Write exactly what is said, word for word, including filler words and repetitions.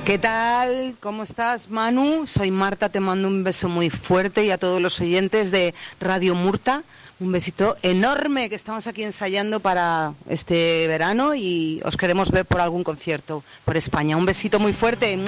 ¿Qué tal? ¿Cómo estás, Manu? Soy Marta, te mando un beso muy fuerte y a todos los oyentes de Radio Murta. Un besito enorme, que estamos aquí ensayando para este verano y os queremos ver por algún concierto por España. Un besito muy fuerte.